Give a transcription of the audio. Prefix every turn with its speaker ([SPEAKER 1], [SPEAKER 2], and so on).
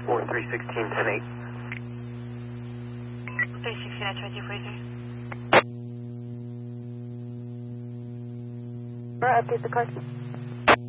[SPEAKER 1] 4 316 10
[SPEAKER 2] 316 at 20 Fraser.
[SPEAKER 3] Update the car.